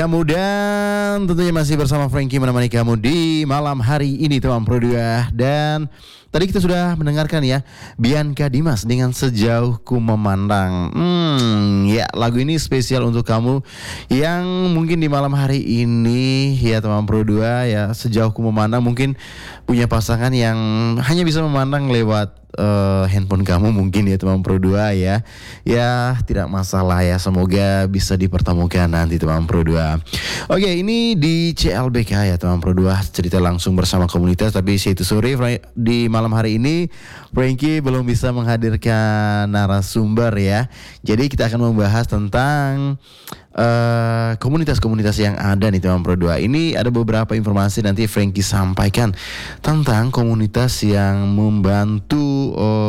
Kamu dan tentunya masih bersama Frankie menemani kamu di malam hari ini teman Pro 2. Dan tadi kita sudah mendengarkan ya Bianca Dimas dengan Sejauh Ku Memandang. Ya lagu ini spesial untuk kamu yang mungkin di malam hari ini ya teman Pro 2 ya, Sejauh Ku Memandang mungkin punya pasangan yang hanya bisa memandang lewat handphone kamu mungkin ya teman Pro 2 ya. Ya tidak masalah ya, semoga bisa dipertemukan nanti teman Pro 2. Oke, ini di CLBK ya teman Pro 2, cerita langsung bersama komunitas. Tapi itu sore di malam hari ini Frankie belum bisa menghadirkan narasumber ya. Jadi kita akan membahas tentang komunitas-komunitas yang ada nih teman Pro 2. Ini ada beberapa informasi nanti Frankie sampaikan tentang komunitas yang membantu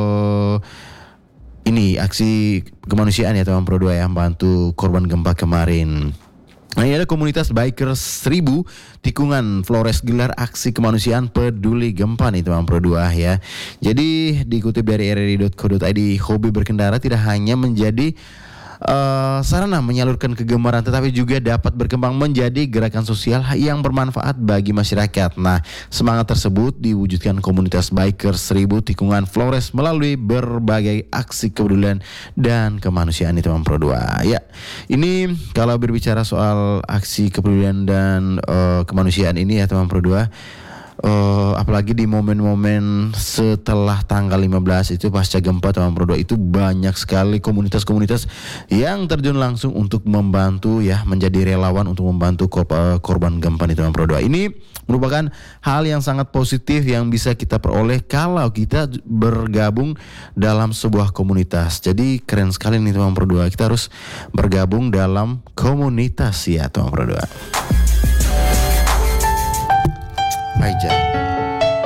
ini aksi kemanusiaan ya teman Pro 2 yang membantu korban gempa kemarin. Nah, ini ada komunitas Bikers 1000 Tikungan Flores gelar aksi kemanusiaan peduli gempa nih teman Pro 2 ya. Jadi dikutip dari rri.co.id, hobi berkendara tidak hanya menjadi sarana menyalurkan kegemaran, tetapi juga dapat berkembang menjadi gerakan sosial yang bermanfaat bagi masyarakat. Nah, semangat tersebut diwujudkan komunitas Bikers 1000 Tikungan Flores melalui berbagai aksi kepedulian dan kemanusiaan di teman Pro 2. Ya, ini kalau berbicara soal aksi kepedulian dan kemanusiaan ini ya teman Pro 2, apalagi di momen-momen setelah tanggal 15 itu pasca gempa teman Pro 2, itu banyak sekali komunitas-komunitas yang terjun langsung untuk membantu ya, menjadi relawan untuk membantu korban gempa nih teman Pro 2. Ini merupakan hal yang sangat positif yang bisa kita peroleh kalau kita bergabung dalam sebuah komunitas. Jadi keren sekali nih teman Pro 2, kita harus bergabung dalam komunitas ya teman Pro 2.